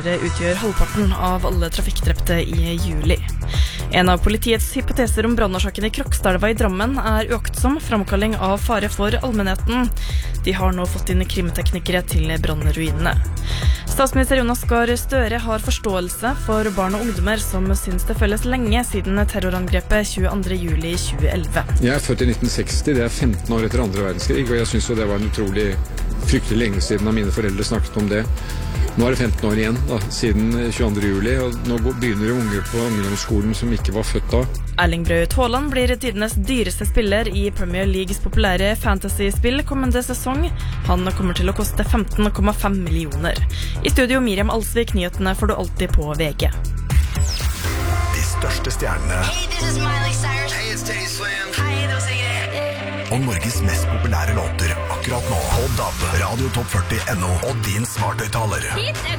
dessverre utgjør halvparten av alle trafikkdrepte i juli. En av politiets hypoteser om brannårsaken i Krokstadelva i Drammen uaktsom framkalling av fare for allmennheten. De har nå fått inn krimteknikere til brannruinene. Statsminister Jonas Gahr Støre har forståelse for barn og ungdommer som synes det føles lenge siden terrorangrepet 22. juli 2011. Jeg født i 1960, det 15 år etter andre verdenskrig, og jeg synes jo det var en utrolig fryktelig lenge siden da mine foreldre snakket om det. Nå det 15 år igjen da, siden 22. juli, og nå begynner det unger på ungdomsskolen som ikke var født da. Erling Braut Haaland blir tidenes dyreste spiller i Premier Leagues populære fantasy-spill kommende sesong. Han kommer til å koste 15,5 millioner. I studio Miriam Alsvik, nyhetene får du alltid på VG. De største stjernene. Hey, this is Miley Cyrus. Hey, it's Teddy Slim. Hei, det var Sigrid. Og Norges mest populære låter akkurat nå. På DAB, Radio Top 40 NO og din smarthøyttaler.